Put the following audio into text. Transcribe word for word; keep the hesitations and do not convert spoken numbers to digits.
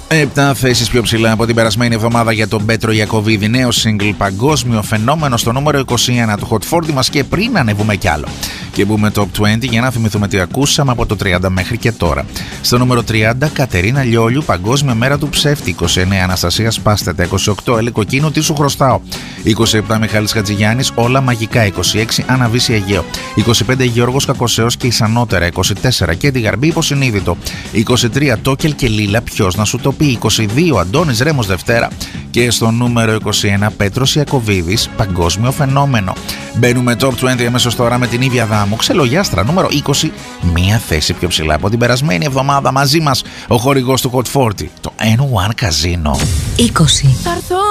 Επτά θέσεις πιο ψηλά από την περασμένη εβδομάδα για τον Πέτρο Ιακωβίδη. Νέο single παγκόσμιο φαινόμενο στο νούμερο είκοσι ένα του Hot σαράντα μας, και πριν ανεβούμε κι άλλο και μπούμε top είκοσι για να θυμηθούμε τι ακούσαμε από το τριάντα μέχρι και τώρα. Στο νούμερο τριάντα, Κατερίνα Λιόλιου, Παγκόσμια Μέρα του Ψεύτη. είκοσι εννέα, Αναστασία Σπάστετα. είκοσι οκτώ, Έλλη Κοκκίνου, Τι σου χρωστάω. είκοσι επτά, Μιχάλης Χατζηγιάννης, Όλα μαγικά. είκοσι έξι, Αναβίση Αιγαίο. είκοσι πέντε, Γιώργος Κακοσέος και Ισανότερα. είκοσι τέσσερα, Κέντι Γαρμπή, Υποσυνείδητο. είκοσι τρία, Τόκελ και Λίλα, Ποιος να σου το πει. είκοσι δύο, Αντώνης Ρέμος Δευτέρα. Και στο νούμερο είκοσι ένα, Πέτρος Ιακωβίδης, Παγκόσμιο Φαινόμενο. Μπαίνουμε top είκοσι αμέσως τώρα με την Ήβια Δάμου, Ξελογιάστρα, νούμερο είκοσι, μία θέση πιο ψηλά από την περασμένη εβδομάδα. Μαζί μας ο χορηγός του Hot σαράντα, το N ένα Casino. είκοσι.